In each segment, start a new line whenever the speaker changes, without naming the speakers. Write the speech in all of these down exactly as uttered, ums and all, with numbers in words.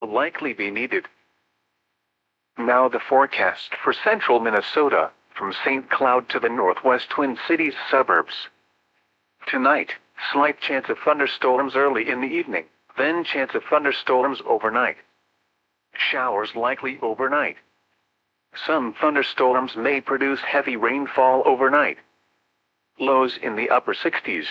will likely be needed. Now the forecast for central Minnesota, from Saint Cloud to the northwest Twin Cities suburbs. Tonight, slight chance of thunderstorms early in the evening, then chance of thunderstorms overnight. Showers likely overnight. Some thunderstorms may produce heavy rainfall overnight. Lows in the upper sixties.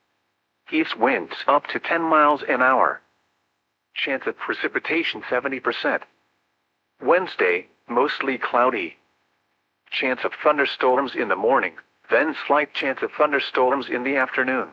East winds up to ten miles an hour. Chance of precipitation seventy percent. Wednesday, mostly cloudy. Chance of thunderstorms in the morning, then slight chance of thunderstorms in the afternoon.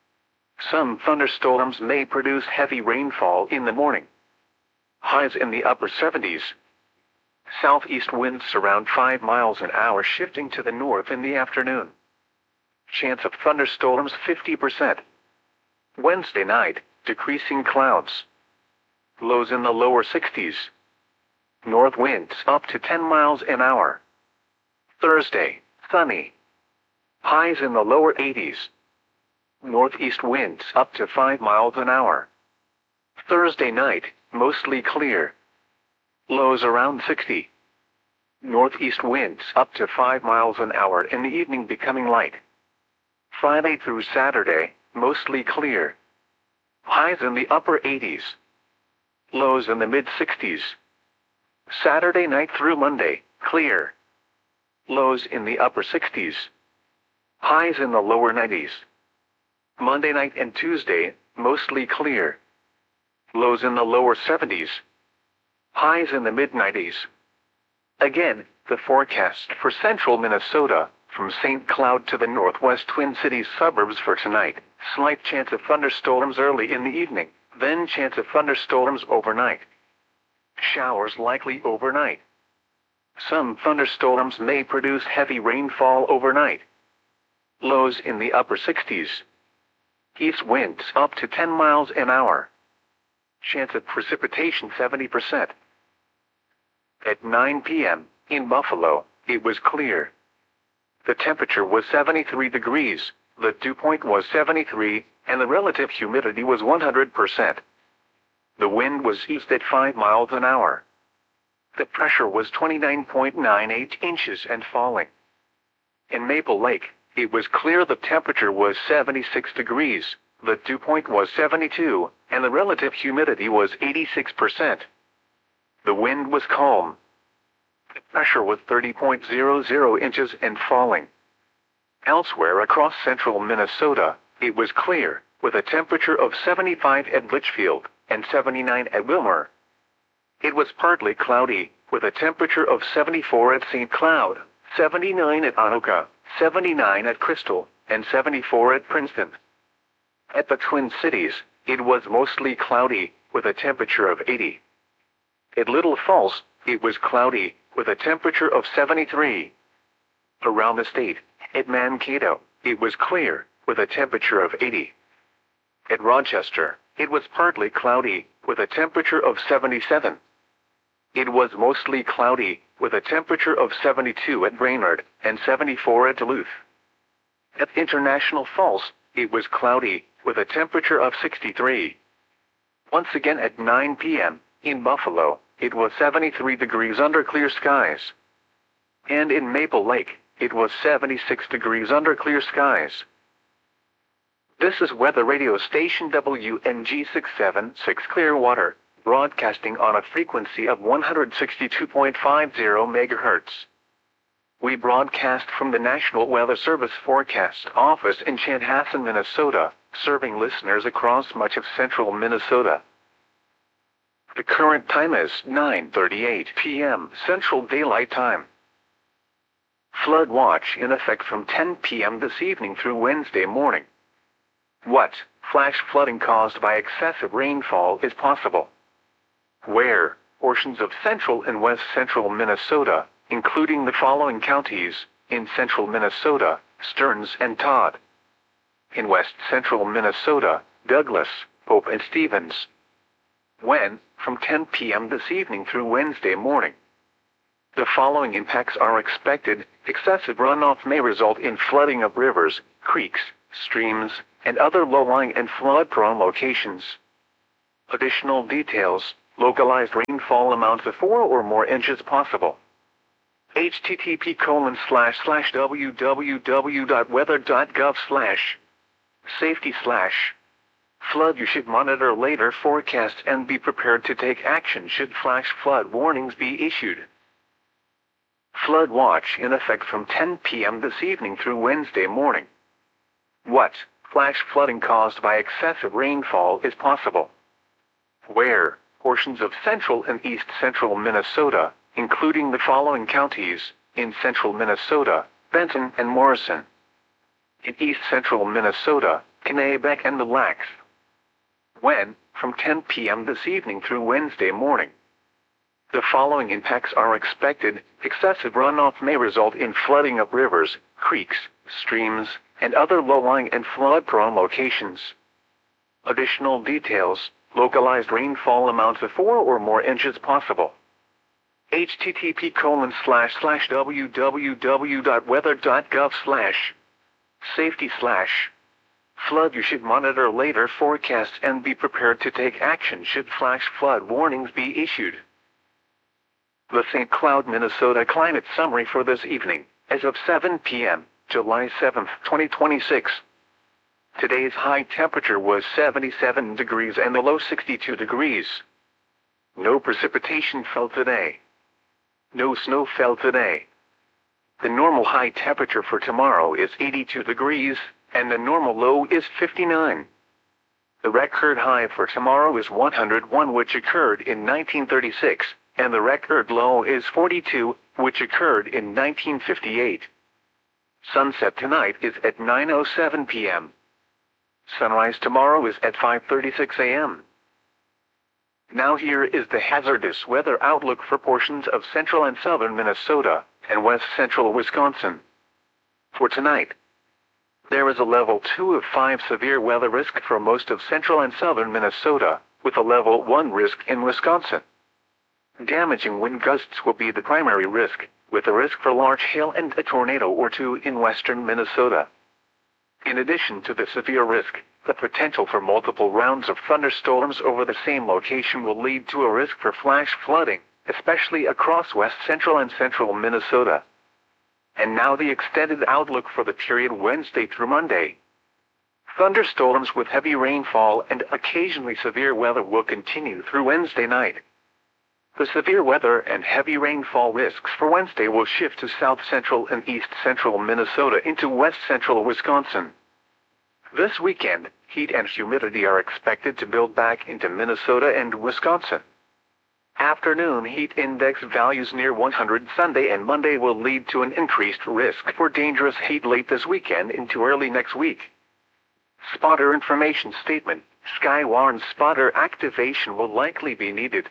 Some thunderstorms may produce heavy rainfall in the morning. Highs in the upper seventies. Southeast winds around five miles an hour shifting to the north in the afternoon. Chance of thunderstorms fifty percent. Wednesday night, decreasing clouds. Lows in the lower sixties. North winds up to ten miles an hour. Thursday, sunny. Highs in the lower eighties. Northeast winds up to five miles an hour. Thursday night, mostly clear. Lows around sixty. Northeast winds up to five miles an hour in the evening becoming light. Friday through Saturday, mostly clear. Highs in the upper eighties. Lows in the mid sixties. Saturday night through Monday, clear. Lows in the upper sixties. Highs in the lower nineties. Monday night and Tuesday, mostly clear. Lows in the lower seventies. Highs in the mid nineties. Again, the forecast for central Minnesota, from Saint Cloud to the northwest Twin Cities suburbs for tonight. Slight chance of thunderstorms early in the evening, then chance of thunderstorms overnight. Showers likely overnight. Some thunderstorms may produce heavy rainfall overnight. Lows in the upper sixties. East winds up to ten miles an hour. Chance of precipitation seventy percent. At nine p m, in Buffalo, it was clear. The temperature was seventy-three degrees, the dew point was seventy-three, and the relative humidity was one hundred percent. The wind was east at five miles an hour. The pressure was twenty-nine point nine eight inches and falling. In Maple Lake, it was clear the temperature was seventy-six degrees, the dew point was seventy-two, and the relative humidity was eighty-six percent. The wind was calm. The pressure was thirty point zero zero inches and falling. Elsewhere across central Minnesota, it was clear, with a temperature of seventy-five at Litchfield and seventy-nine at Wilmer. It was partly cloudy, with a temperature of seventy-four at Saint Cloud, seventy-nine at Anoka, seventy-nine at Crystal, and seventy-four at Princeton. At the Twin Cities, it was mostly cloudy, with a temperature of eighty. At Little Falls, it was cloudy, with a temperature of seventy-three. Around the state, at Mankato, it was clear, with a temperature of eighty. At Rochester, it was partly cloudy, with a temperature of seventy-seven. It was mostly cloudy, with a temperature of seventy-two at Brainerd and seventy-four at Duluth. At International Falls, it was cloudy, with a temperature of sixty-three. Once again at nine p m, in Buffalo, it was seventy-three degrees under clear skies. And in Maple Lake, it was seventy-six degrees under clear skies. This is weather radio station W N G six seven six Clearwater, broadcasting on a frequency of one hundred sixty-two point five zero megahertz. We broadcast from the National Weather Service Forecast Office in Chanhassen, Minnesota, serving listeners across much of central Minnesota. The current time is nine thirty-eight p m Central Daylight Time. Flood watch in effect from ten p m this evening through Wednesday morning. What flash flooding caused by excessive rainfall is possible? Where portions of central and west central Minnesota, including the following counties, in central Minnesota, Stearns and Todd. In west central Minnesota, Douglas, Pope and Stevens. When, from ten p m this evening through Wednesday morning. The following impacts are expected. Excessive runoff may result in flooding of rivers, creeks, streams, and other low-lying and flood-prone locations. Additional details, Localized rainfall amounts of four or more inches possible. http colon slash slash www.weather.gov slash safety slash flood. You should monitor later forecasts and be prepared to take action should flash flood warnings be issued. Flood watch in effect from ten p m this evening through Wednesday morning. What flash flooding caused by excessive rainfall is possible? Where portions of central and east central Minnesota, including the following counties, in central Minnesota, Benton and Morrison. In east central Minnesota, Kennebec and Mille Lacs. When, from ten p m this evening through Wednesday morning. The following impacts are expected. Excessive runoff may result in flooding of rivers, creeks, streams, and other low-lying and flood-prone locations. Additional details, localized rainfall amounts of four or more inches possible. http colon slash slash www.weather.gov slash safety slash flood. You should monitor later forecasts and be prepared to take action should flash flood warnings be issued. The Saint Cloud, Minnesota climate summary for this evening, as of seven p m, July seventh, twenty twenty-six. Today's high temperature was seventy-seven degrees and the low sixty-two degrees. No precipitation fell today. No snow fell today. The normal high temperature for tomorrow is eighty-two degrees, and the normal low is fifty-nine. The record high for tomorrow is one hundred one, which occurred in nineteen thirty-six, and the record low is forty-two, which occurred in nineteen fifty-eight. Sunset tonight is at nine oh seven p m Sunrise tomorrow is at five thirty-six a m Now here is the hazardous weather outlook for portions of central and southern Minnesota, and west central Wisconsin. For tonight, there is a level two of five severe weather risk for most of central and southern Minnesota, with a level one risk in Wisconsin. Damaging wind gusts will be the primary risk, with a risk for large hail and a tornado or two in western Minnesota. In addition to the severe risk, the potential for multiple rounds of thunderstorms over the same location will lead to a risk for flash flooding, especially across west central and central Minnesota. And now the extended outlook for the period Wednesday through Monday. Thunderstorms with heavy rainfall and occasionally severe weather will continue through Wednesday night. The severe weather and heavy rainfall risks for Wednesday will shift to south central and east central Minnesota into west central Wisconsin. This weekend, heat and humidity are expected to build back into Minnesota and Wisconsin. Afternoon heat index values near one hundred Sunday and Monday will lead to an increased risk for dangerous heat late this weekend into early next week. Spotter information statement: Skywarn spotter activation will likely be needed.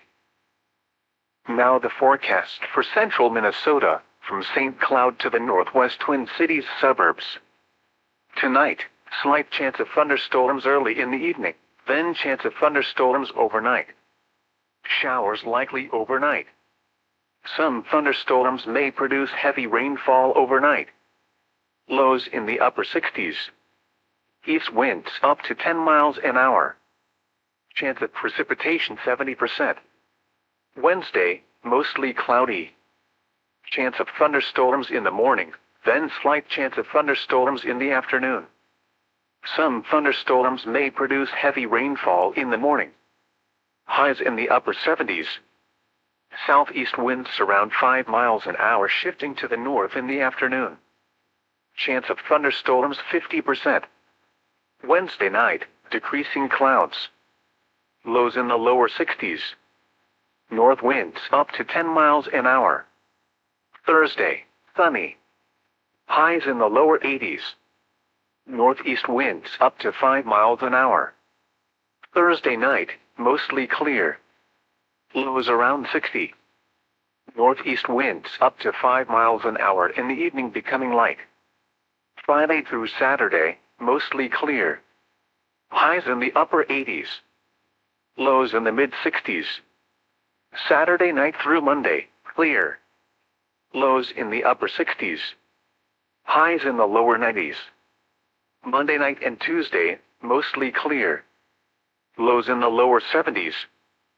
Now the forecast for central Minnesota, from Saint Cloud to the northwest Twin Cities suburbs. Tonight, slight chance of thunderstorms early in the evening, then chance of thunderstorms overnight. Showers likely overnight. Some thunderstorms may produce heavy rainfall overnight. Lows in the upper sixties. East winds up to ten miles an hour. Chance of precipitation seventy percent. Wednesday, mostly cloudy. Chance of thunderstorms in the morning, then slight chance of thunderstorms in the afternoon. Some thunderstorms may produce heavy rainfall in the morning. Highs in the upper seventies. Southeast winds around five miles an hour shifting to the north in the afternoon. Chance of thunderstorms fifty percent. Wednesday night, decreasing clouds. Lows in the lower sixties. North winds up to ten miles an hour. Thursday, sunny. Highs in the lower eighties. Northeast winds up to five miles an hour. Thursday night, mostly clear. Lows around sixty. Northeast winds up to five miles an hour in the evening becoming light. Friday through Saturday, mostly clear. Highs in the upper eighties. Lows in the mid-sixties. Saturday night through Monday, clear. Lows in the upper sixties. Highs in the lower nineties. Monday night and Tuesday, mostly clear. Lows in the lower seventies.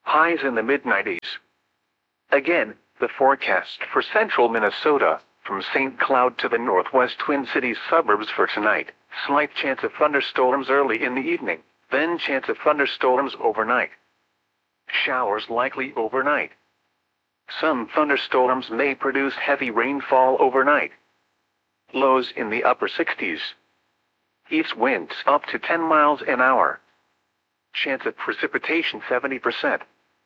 Highs in the mid nineties. Again, the forecast for central Minnesota, from Saint Cloud to the northwest Twin Cities suburbs for tonight. Slight chance of thunderstorms early in the evening, then chance of thunderstorms overnight. Showers likely overnight. Some thunderstorms may produce heavy rainfall overnight. Lows in the upper sixties. East winds up to ten miles an hour. Chance of precipitation seventy percent.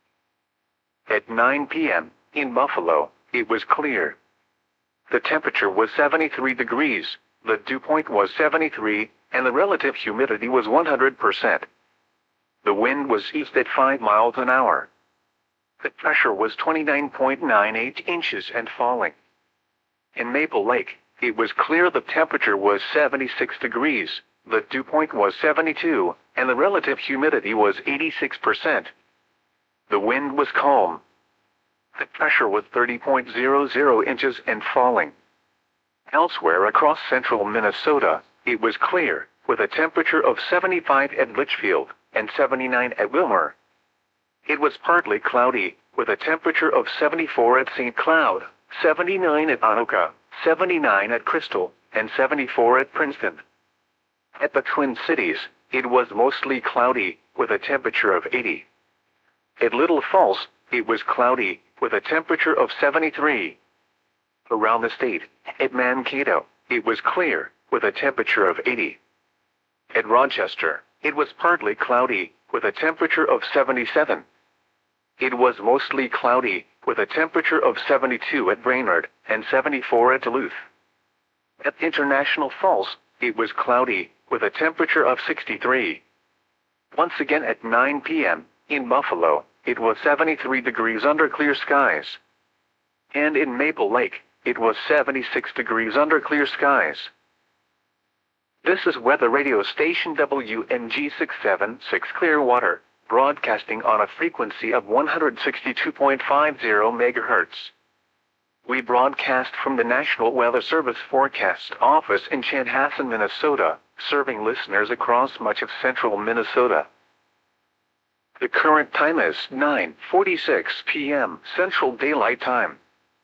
At nine p m, in Buffalo, it was clear. The temperature was seventy-three degrees, the dew point was seventy-three, and the relative humidity was one hundred percent. The wind was east at five miles an hour. The pressure was twenty-nine point nine eight inches and falling. In Maple Lake, it was clear the temperature was seventy-six degrees, the dew point was seventy-two, and the relative humidity was eighty-six percent. The wind was calm. The pressure was thirty point zero zero inches and falling. Elsewhere across central Minnesota, it was clear, with a temperature of seventy-five at Litchfield and seventy-nine at Wilmer. It was partly cloudy, with a temperature of seventy-four at Saint Cloud, seventy-nine at Anoka, seventy-nine at Crystal, and seventy-four at Princeton. At the Twin Cities, it was mostly cloudy, with a temperature of eighty. At Little Falls, it was cloudy, with a temperature of seventy-three. Around the state, at Mankato, it was clear, with a temperature of eighty. At Rochester, it was partly cloudy, with a temperature of seventy-seven. It was mostly cloudy, with a temperature of seventy-two at Brainerd, and seventy-four at Duluth. At International Falls, it was cloudy, with a temperature of sixty-three. Once again at nine p m, in Buffalo, it was seventy-three degrees under clear skies. And in Maple Lake, it was seventy-six degrees under clear skies. This is weather radio station W N G six seven six Clearwater, broadcasting on a frequency of one hundred sixty-two point five zero megahertz. We broadcast from the National Weather Service Forecast Office in Chanhassen, Minnesota, serving listeners across much of central Minnesota. The current time is nine forty-six p m Central Daylight Time.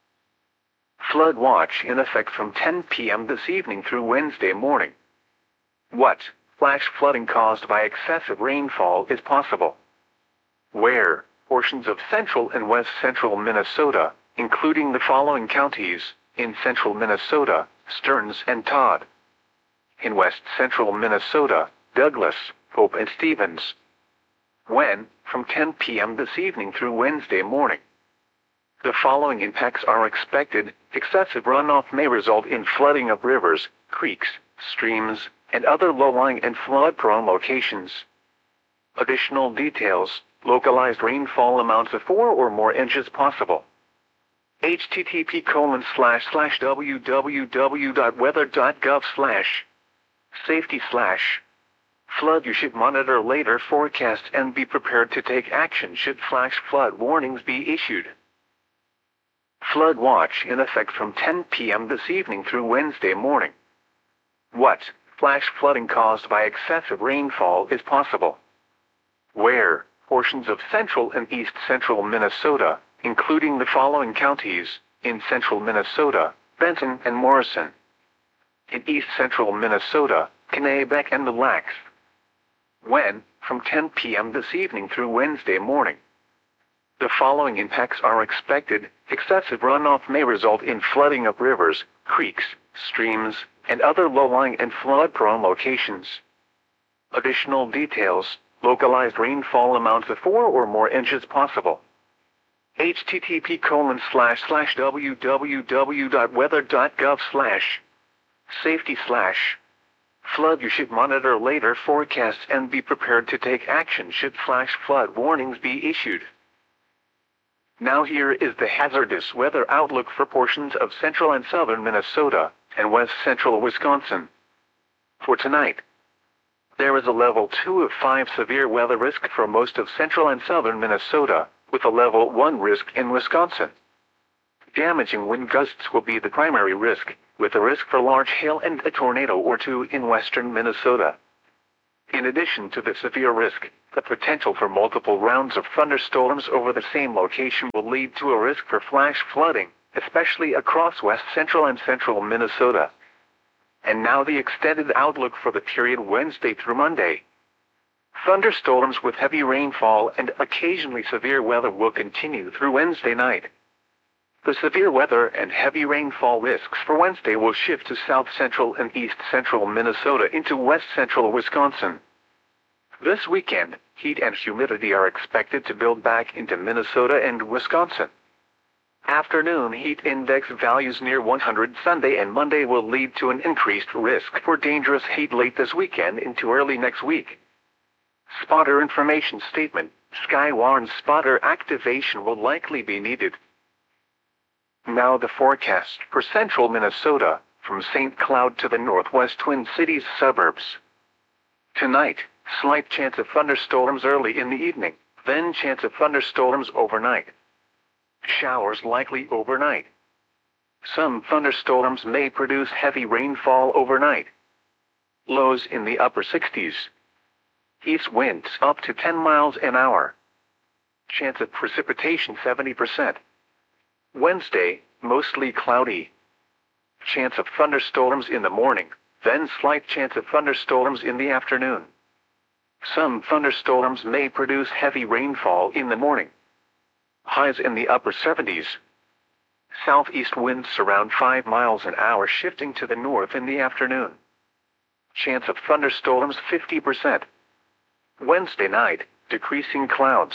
Flood watch in effect from ten p m this evening through Wednesday morning. What flash flooding caused by excessive rainfall is possible? Where portions of central and west central Minnesota, including the following counties, in central Minnesota, Stearns and Todd. In west central Minnesota, Douglas, Pope and Stevens. When, from ten p m this evening through Wednesday morning. The following impacts are expected. Excessive runoff may result in flooding of rivers, creeks, streams, and other low-lying and flood-prone locations. Additional details, localized rainfall amounts of four or more inches possible. http colon slash slash www.weather.gov slash safety slash flood. You should monitor later forecasts and be prepared to take action should flash flood warnings be issued. Flood watch in effect from ten p m this evening through Wednesday morning. What flash flooding caused by excessive rainfall is possible? Where portions of central and east central Minnesota, including the following counties, in central Minnesota, Benton and Morrison. In east central Minnesota, Kennebec and Mille Lacs. When, from ten p m this evening through Wednesday morning. The following impacts are expected. Excessive runoff may result in flooding of rivers, creeks, streams, and other low-lying and flood-prone locations. Additional details, localized rainfall amounts of four or more inches possible. http colon slash slash www.weather.gov slash safety slash flood. You should monitor later forecasts and be prepared to take action should flash flood warnings be issued. Now here is the hazardous weather outlook for portions of central and southern Minnesota and west central Wisconsin. For tonight, there is a level two of five severe weather risk for most of central and southern Minnesota, with a level one risk in Wisconsin. Damaging wind gusts will be the primary risk, with a risk for large hail and a tornado or two in western Minnesota. In addition to the severe risk, The potential for multiple rounds of thunderstorms over the same location will lead to a risk for flash flooding, especially across west central and central Minnesota. And now the extended outlook for the period Wednesday through Monday. Thunderstorms with heavy rainfall and occasionally severe weather will continue through Wednesday night. The severe weather and heavy rainfall risks for Wednesday will shift to south central and east central Minnesota into west central Wisconsin. This weekend, heat and humidity are expected to build back into Minnesota and Wisconsin. Afternoon heat index values near one hundred Sunday and Monday will lead to an increased risk for dangerous heat late this weekend into early next week. Spotter information statement: Skywarn spotter activation will likely be needed. Now the forecast for central Minnesota, from Saint Cloud to the northwest Twin Cities suburbs. Tonight, slight chance of thunderstorms early in the evening, then chance of thunderstorms overnight. Showers likely overnight. Some thunderstorms may produce heavy rainfall overnight. Lows in the upper sixties. East winds up to ten miles an hour. Chance of precipitation seventy percent. Wednesday, mostly cloudy. Chance of thunderstorms in the morning, then slight chance of thunderstorms in the afternoon. Some thunderstorms may produce heavy rainfall in the morning. Highs in the upper seventies. Southeast winds around five miles an hour shifting to the north in the afternoon. Chance of thunderstorms fifty percent. Wednesday night, decreasing clouds.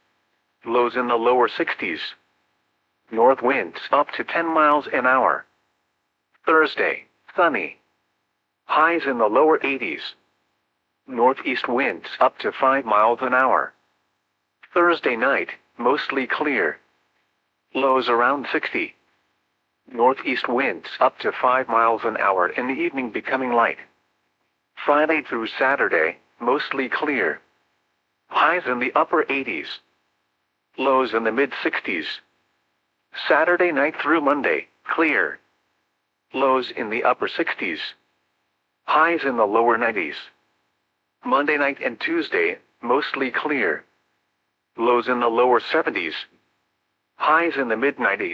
Lows in the lower sixties. North winds up to ten miles an hour. Thursday, sunny. Highs in the lower eighties. Northeast winds up to five miles an hour. Thursday night, mostly clear. Lows around sixty. Northeast winds up to five miles an hour in the evening becoming light. Friday through Saturday, mostly clear. Highs in the upper eighties. Lows in the mid sixties. Saturday night through Monday, clear. Lows in the upper sixties. Highs in the lower nineties. Monday night and Tuesday, mostly clear. Lows in the lower seventies. Highs in the mid nineties.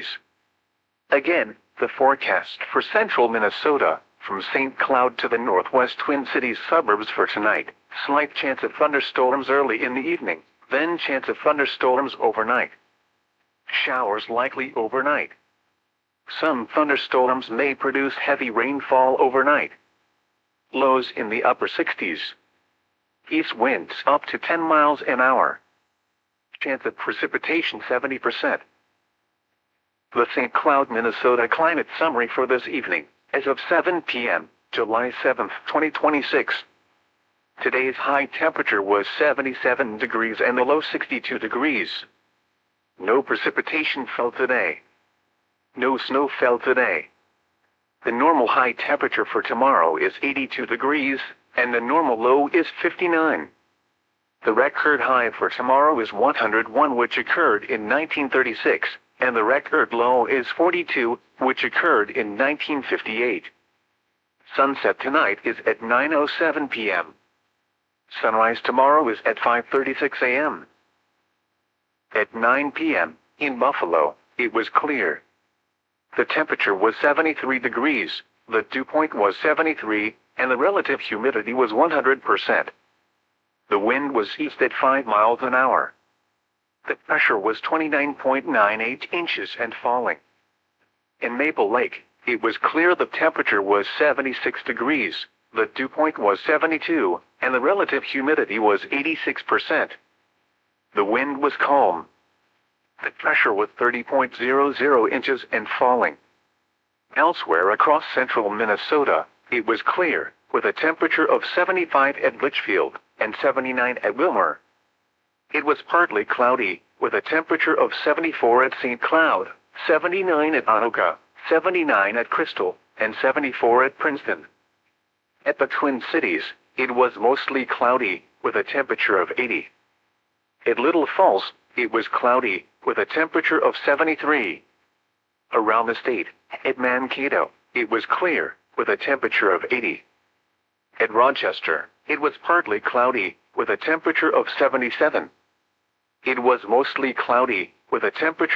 Again, the forecast for central Minnesota, from Saint Cloud to the northwest Twin Cities suburbs for tonight. Slight chance of thunderstorms early in the evening, then chance of thunderstorms overnight. Showers likely overnight. Some thunderstorms may produce heavy rainfall overnight. Lows in the upper sixties. East winds up to ten miles an hour. Chance of precipitation seventy percent. The Saint Cloud, Minnesota climate summary for this evening, as of seven p m, July seventh, twenty twenty-six. Today's high temperature was seventy-seven degrees and the low sixty-two degrees. No precipitation fell today. No snow fell today. The normal high temperature for tomorrow is eighty-two degrees, and the normal low is fifty-nine. The record high for tomorrow is one hundred one, which occurred in nineteen thirty-six, and the record low is forty-two, which occurred in nineteen fifty-eight. Sunset tonight is at nine oh seven p m Sunrise tomorrow is at five thirty-six a m At nine p m, in Buffalo, it was clear. The temperature was seventy-three degrees, the dew point was seventy-three, and the relative humidity was one hundred percent. The wind was east at five miles an hour. The pressure was twenty-nine point nine eight inches and falling. In Maple Lake, it was clear. The temperature was seventy-six degrees, the dew point was seventy-two, and the relative humidity was eighty-six percent. The wind was calm. The pressure was thirty point zero zero inches and falling. Elsewhere across central Minnesota, it was clear, with a temperature of seventy-five at Litchfield and seventy-nine at Wilmer. It was partly cloudy, with a temperature of seventy-four at Saint Cloud, seventy-nine at Anoka, seventy-nine at Crystal, and seventy-four at Princeton. At the Twin Cities, it was mostly cloudy, with a temperature of eighty. At Little Falls, it was cloudy, with a temperature of seventy-three. Around the state, at Mankato, it was clear, with a temperature of eighty. At Rochester, it was partly cloudy, with a temperature of seventy-seven. It was mostly cloudy, with a temperature